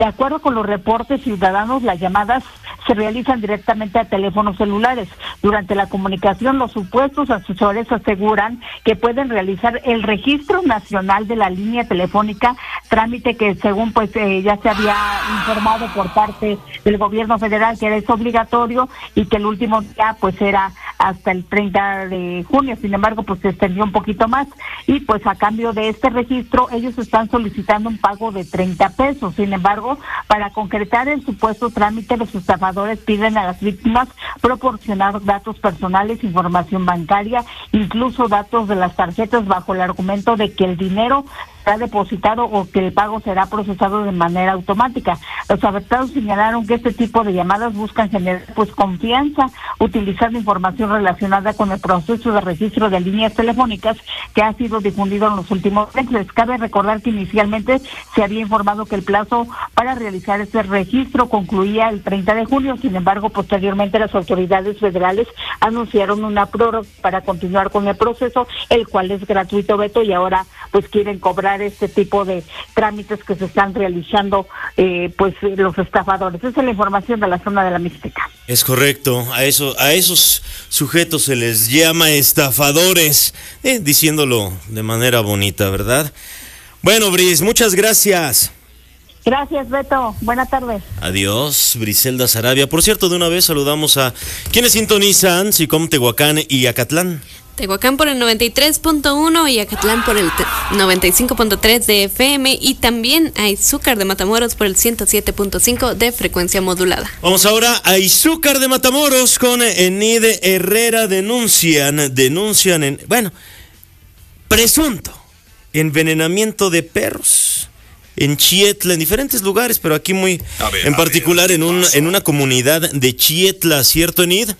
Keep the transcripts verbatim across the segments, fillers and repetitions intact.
De acuerdo con los reportes ciudadanos, las llamadas se realizan directamente a teléfonos celulares. Durante la comunicación, los supuestos asesores aseguran que pueden realizar el registro nacional de la línea telefónica, trámite que según pues eh, ya se había informado por parte del gobierno federal que es obligatorio y que el último día pues era hasta el treinta de junio. Sin embargo, pues se extendió un poquito más y pues a cambio de este registro ellos están solicitando un pago de treinta pesos. Sin embargo, para concretar el supuesto trámite, los estafadores piden a las víctimas proporcionar datos personales, información bancaria, incluso datos de las tarjetas bajo el argumento de que el dinero será depositado o que el pago será procesado de manera automática. Los afectados señalaron que este tipo de llamadas buscan generar pues confianza, utilizando información relacionada con el proceso de registro de líneas telefónicas que ha sido difundido en los últimos meses. Cabe recordar que inicialmente se había informado que el plazo para realizar este registro concluía el treinta de junio. Sin embargo, posteriormente las autoridades federales anunciaron una prórroga para continuar con el proceso, el cual es gratuito, Beto, y ahora pues quieren cobrar este tipo de trámites que se están realizando eh, pues los estafadores. Esa es la información de la zona de la Mixteca. Es correcto, a eso, a esos sujetos se les llama estafadores, eh, diciéndolo de manera bonita, ¿verdad? Bueno, Bris, muchas gracias. Gracias, Beto. Buenas tardes. Adiós, Briselda Sarabia. Por cierto, de una vez saludamos a quienes sintonizan SICOM Tehuacán y Acatlán. Tehuacán por el noventa y tres punto uno y Acatlán por el noventa y cinco punto tres de F M, y también a Izúcar de Matamoros por el ciento siete punto cinco de frecuencia modulada. Vamos ahora a Izúcar de Matamoros con Enid Herrera. Denuncian, denuncian, en, bueno, presunto envenenamiento de perros en Chietla, en diferentes lugares, pero aquí muy ver, en particular ver, en, un, en una comunidad de Chietla, ¿cierto, Enid?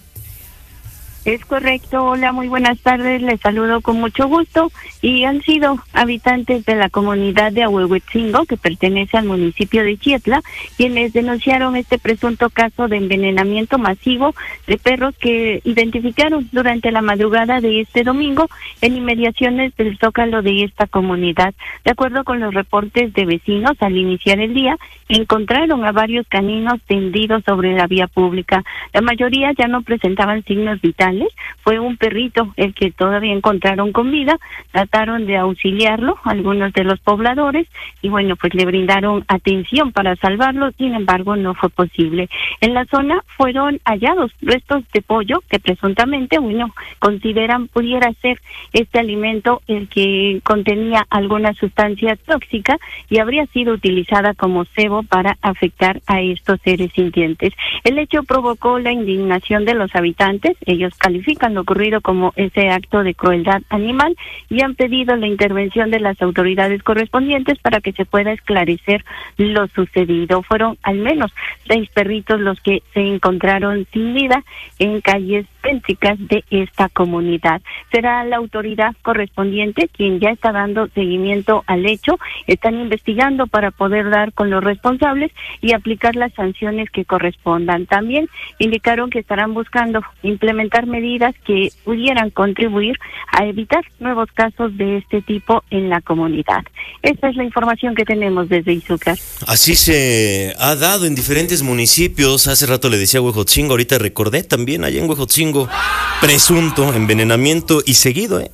Es correcto. Hola, muy buenas tardes, les saludo con mucho gusto. Y han sido habitantes de la comunidad de Ahuehuetzingo, que pertenece al municipio de Chietla, quienes denunciaron este presunto caso de envenenamiento masivo de perros que identificaron durante la madrugada de este domingo en inmediaciones del zócalo de esta comunidad. De acuerdo con los reportes de vecinos, al iniciar el día, encontraron a varios caninos tendidos sobre la vía pública. La mayoría ya no presentaban signos vitales. Fue un perrito el que todavía encontraron con vida. Trataron de auxiliarlo algunos de los pobladores y bueno, pues le brindaron atención para salvarlo. Sin embargo, no fue posible. En la zona fueron hallados restos de pollo que presuntamente, bueno, consideran pudiera ser este alimento el que contenía alguna sustancia tóxica y habría sido utilizada como cebo para afectar a estos seres sintientes. El hecho provocó la indignación de los habitantes. Ellos califican lo ocurrido como ese acto de crueldad animal y han pedido la intervención de las autoridades correspondientes para que se pueda esclarecer lo sucedido. Fueron al menos seis perritos los que se encontraron sin vida en calles céntricas de esta comunidad. Será la autoridad correspondiente quien ya está dando seguimiento al hecho. Están investigando para poder dar con los responsables y aplicar las sanciones que correspondan. También indicaron que estarán buscando implementar medidas que pudieran contribuir a evitar nuevos casos de este tipo en la comunidad. Esta es la información que tenemos desde Izúcar. Así se ha dado en diferentes municipios. Hace rato le decía Huejotzingo, ahorita recordé también allá en Huejotzingo, presunto envenenamiento y seguido, ¿eh?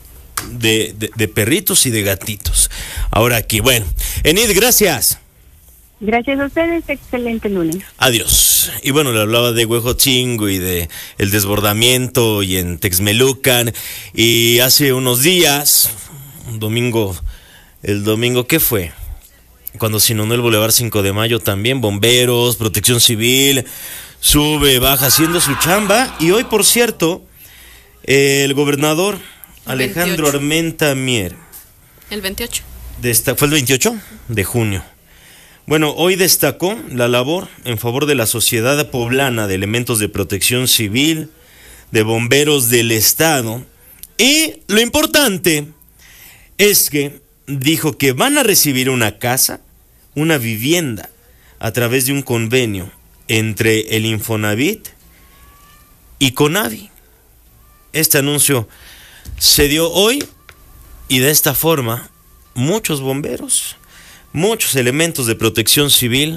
De, de, de perritos y de gatitos. Ahora aquí, bueno. Enid, gracias. Gracias a ustedes, excelente lunes. Adiós. Y bueno, le hablaba de Huejotzingo y de el desbordamiento y en Texmelucan. Y hace unos días, un domingo, el domingo, ¿qué fue? Cuando se inundó el Boulevard cinco de Mayo también, bomberos, protección civil, sube, baja, haciendo su chamba. Y hoy, por cierto, el gobernador Alejandro veintiocho. Armenta Mier. El veintiocho. De esta, ¿fue el veintiocho de junio? Bueno, hoy destacó la labor en favor de la sociedad poblana, de elementos de protección civil, de bomberos del estado. Y lo importante es que dijo que van a recibir una casa, una vivienda, a través de un convenio entre el Infonavit y Conavi. Este anuncio se dio hoy y de esta forma muchos bomberos, muchos elementos de protección civil